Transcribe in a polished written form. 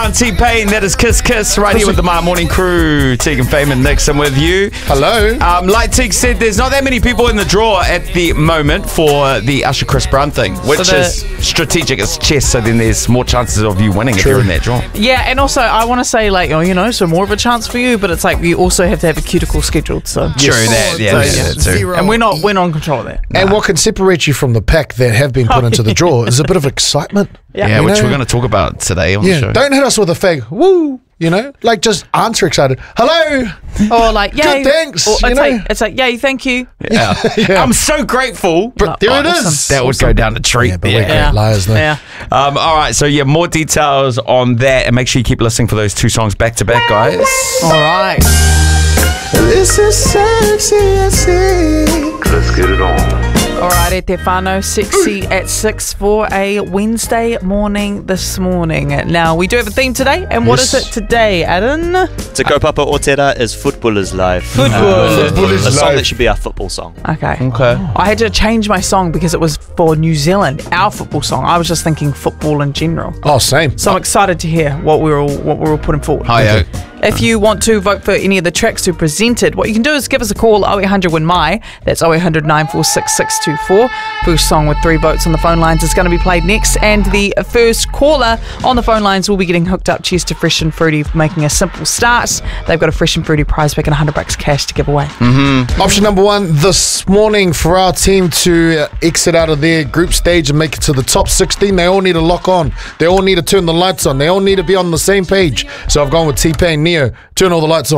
on T-Pain. That is Kiss Kiss right here with the My Morning Crew. Tegan, Fame and Nixon with you. Hello. Like Tegan said, there's not that many people in the draw at the moment for the Usher Chris Brown thing, which is strategic. It's chess, so then there's more chances of you winning if you're in that draw. Yeah, and also I want to say, like, so more of a chance for you, but it's like you also have to have a cuticle scheduled. So True that, that too. And we're not in control of that. And what can separate you from the pack that have been put into the draw is a bit of excitement. Yeah, which we're going to talk about today on the show. Don't hit us with a fake woo, like just answer excited. Hello. Or like, yay. Good, thanks. Or it's like, yay, thank you. Yeah. I'm so grateful. But there it is. That would go down a treat. Yeah, but we're great liars, though. Yeah. All right, so more details on that, and make sure you keep listening for those 2 songs back to back, guys. All right. This is sexy. Let's get it on. Alrighty, Tefano, sexy at 6 for a Wednesday morning this morning. Now, we do have a theme today, and what is it today, Adam? Te Kaupapa Otera is Football is Life. Football is a song life. that should be our football song. Okay. I had to change my song because it was for New Zealand, our football song. I was just thinking football in general. Oh, same. So I'm excited to hear what we're all putting forward. Hi, If you want to vote for any of the tracks we presented, what you can do is give us a call, 0800 Win My. That's 0800 946 624. First song with 3 votes on the phone lines is going to be played next, and the first caller on the phone lines will be getting hooked up. Cheers to Fresh and Fruity for making a simple start. They've got a Fresh and Fruity prize pack and $100 cash to give away. Option number 1 this morning for our team to exit out of their group stage and make it to the top 16. They all need to lock on. They all need to turn the lights on. They all need to be on the same page. So I've gone with T-Pain, Neo. Turn all the lights on.